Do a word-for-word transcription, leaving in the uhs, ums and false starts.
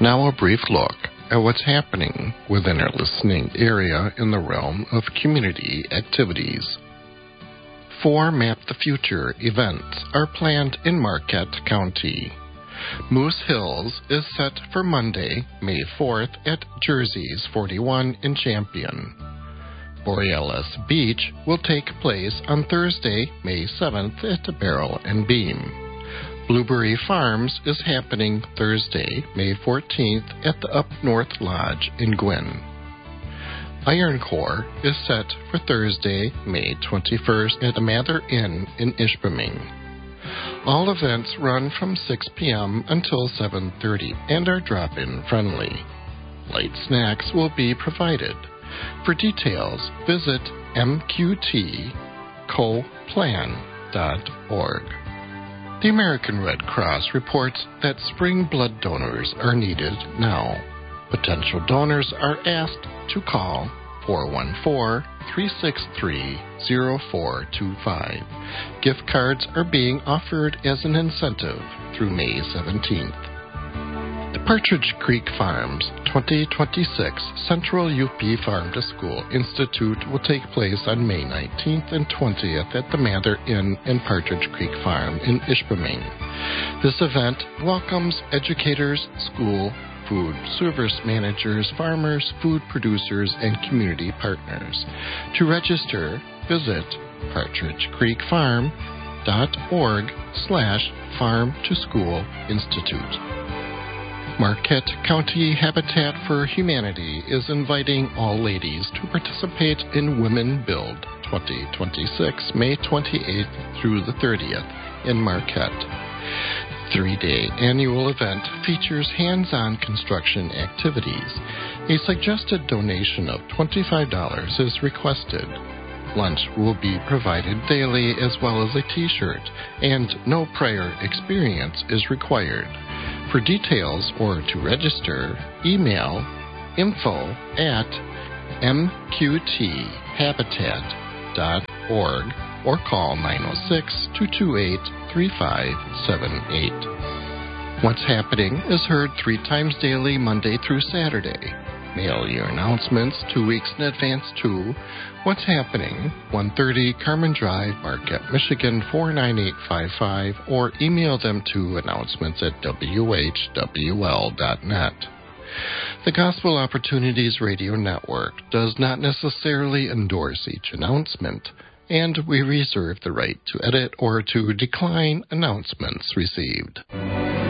Now a brief look at what's happening within our listening area in the realm of community activities. Four Map the Future events are planned in Marquette County. Moose Hills is set for Monday, May fourth at Jersey's forty-one in Champion. Borealis Beach will take place on Thursday, May seventh at Barrel and Beam. Blueberry Farms is happening Thursday, May fourteenth at the Up North Lodge in Gwynn. Iron Core is set for Thursday, May twenty-first at the Mather Inn in Ishpeming. All events run from six p.m. until seven thirty and are drop-in friendly. Light snacks will be provided. For details, visit m q t co plan dot org. The American Red Cross reports that spring blood donors are needed now. Potential donors are asked to call four one four, three six three, zero four two five. Gift cards are being offered as an incentive through May seventeenth. The Partridge Creek Farms twenty twenty-six Central U P Farm to School Institute will take place on May nineteenth and twentieth at the Mather Inn and Partridge Creek Farm in Ishpeming. This event welcomes educators, school, food service managers, farmers, food producers, and community partners. To register, visit partridge creek farm dot org slash farm to school institute. Marquette County Habitat for Humanity is inviting all ladies to participate in Women Build twenty twenty-six, May twenty-eighth through the thirtieth in Marquette. Three-day annual event features hands-on construction activities. A suggested donation of twenty-five dollars is requested. Lunch will be provided daily as well as a t-shirt, and no prior experience is required. For details or to register, email info at m q t habitat dot org or call nine oh six, two two eight, three five seven eight. What's Happening is heard three times daily, Monday through Saturday. Mail your announcements two weeks in advance to What's Happening, one thirty Carmen Drive, Marquette, Michigan four nine eight five five, or email them to announcements at w h w l dot net. The Gospel Opportunities Radio Network does not necessarily endorse each announcement, and we reserve the right to edit or to decline announcements received.